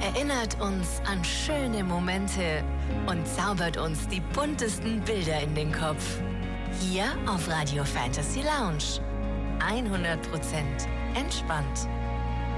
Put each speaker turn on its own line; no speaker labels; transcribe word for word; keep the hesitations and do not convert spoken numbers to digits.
erinnert uns an schöne Momente und zaubert uns die buntesten Bilder in den Kopf. Hier auf Radio Fantasy Lounge. hundert Prozent entspannt.